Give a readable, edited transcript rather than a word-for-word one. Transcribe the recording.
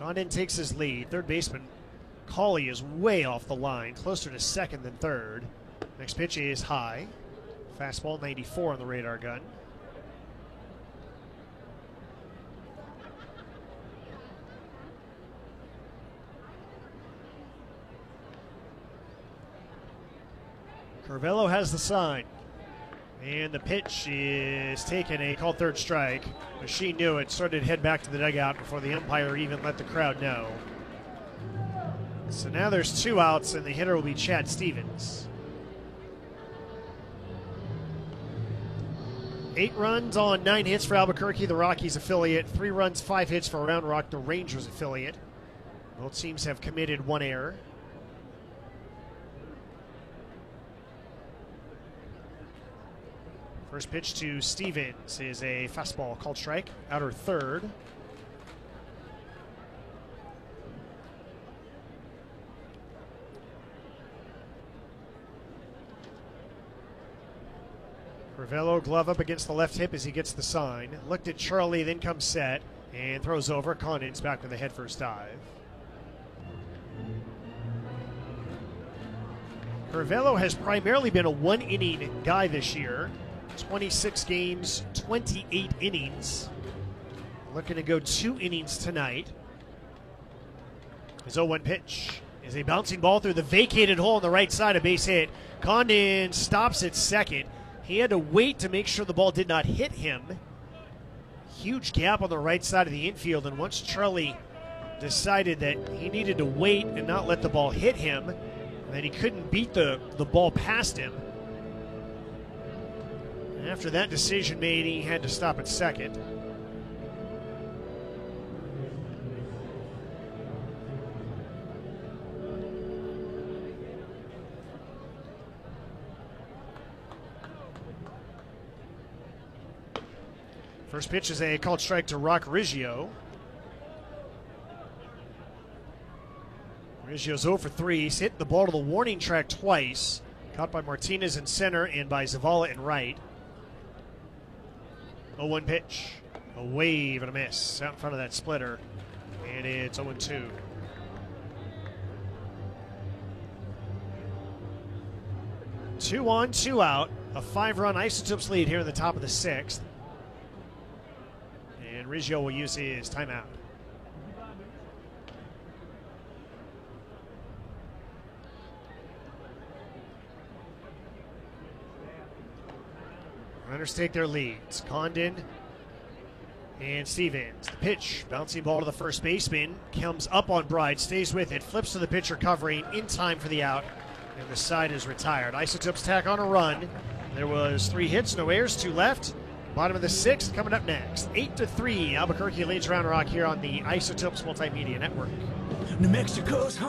Condon takes his lead. Third baseman Cauley is way off the line, closer to second than third. Next pitch is high. Fastball 94 on the radar gun. Curvelo has the sign. And the pitch is taken, a called third strike. Machine knew it, started to head back to the dugout before the umpire even let the crowd know. So now there's 2 outs, and the hitter will be Chad Stevens. 8 runs on 9 hits for Albuquerque, the Rockies affiliate. 3 runs, 5 hits for Round Rock, the Rangers affiliate. Both teams have committed 1 error. First pitch to Stevens is a fastball called strike, outer third. Curvelo glove up against the left hip as he gets the sign. Looked at Charlie, then comes set and throws over. Condon's back with a head first dive. Curvelo has primarily been a 1-inning guy this year. 26 games, 28 innings. Looking to go 2 innings tonight. His 0-1 pitch is a bouncing ball through the vacated hole on the right side, a base hit. Condon stops at second. He had to wait to make sure the ball did not hit him. Huge gap on the right side of the infield, and once Charlie decided that he needed to wait and not let the ball hit him, that he couldn't beat the ball past him. And after that decision made, he had to stop at second. First pitch is a called strike to Rock Riggio. Riggio's 0 for 3. He's hit the ball to the warning track twice. Caught by Martinez in center and by Zavala in right. 0-1 pitch. A wave and a miss out in front of that splitter. And it's 0-2. Two on, 2 out. A 5-run Isotopes lead here in the top of the 6th. And Riggio will use his timeout. Runners take their leads. Condon and Stevens. The pitch, bouncing ball to the first baseman, comes up on Bride, stays with it, flips to the pitcher covering in time for the out, and the side is retired. Isotopes tack on a run. There was 3 hits, no errors, 2 left. Bottom of the 6th coming up next. 8-3, Albuquerque leads Round Rock here on the Isotopes Multimedia Network. New Mexico's